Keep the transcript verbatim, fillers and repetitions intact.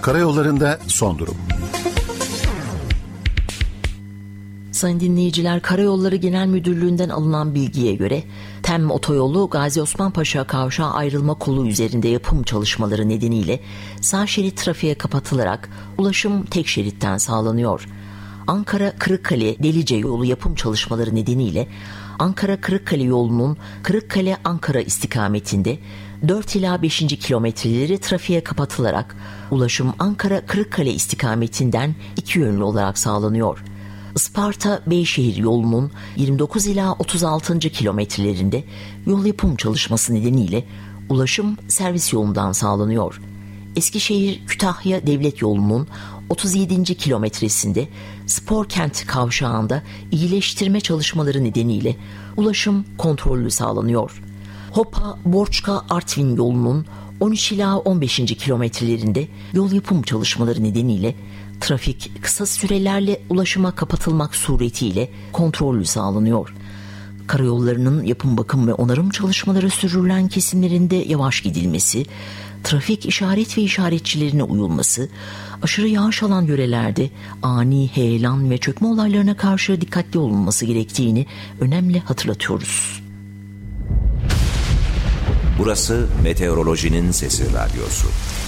Karayollarında son durum. Sayın dinleyiciler, Karayolları Genel Müdürlüğü'nden alınan bilgiye göre TEM otoyolu Gazi Osman Paşa Kavşağı ayrılma kolu üzerinde yapım çalışmaları nedeniyle sağ şerit trafiğe kapatılarak ulaşım tek şeritten sağlanıyor. Ankara-Kırıkkale-Delice yolu yapım çalışmaları nedeniyle Ankara-Kırıkkale yolunun Kırıkkale-Ankara istikametinde dört ila beşinci kilometreleri trafiğe kapatılarak ulaşım Ankara-Kırıkkale istikametinden iki yönlü olarak sağlanıyor. Isparta-Beyşehir yolunun yirmi dokuz ila otuz altıncı kilometrelerinde yol yapım çalışması nedeniyle ulaşım servis yolundan sağlanıyor. Eskişehir-Kütahya Devlet Yolu'nun otuz yedinci kilometresinde Sporkent kavşağında iyileştirme çalışmaları nedeniyle ulaşım kontrollü sağlanıyor. Hopa-Borçka-Artvin yolunun on üç ila on beşinci kilometrelerinde yol yapım çalışmaları nedeniyle trafik kısa sürelerle ulaşıma kapatılmak suretiyle kontrollü sağlanıyor. Karayollarının yapım, bakım ve onarım çalışmaları sürdürülen kesimlerinde yavaş gidilmesi, trafik işaret ve işaretçilerine uyulması, aşırı yağış alan yörelerde ani heyelan ve çökme olaylarına karşı dikkatli olunması gerektiğini önemli hatırlatıyoruz. Burası Meteorolojinin Sesi Radyosu.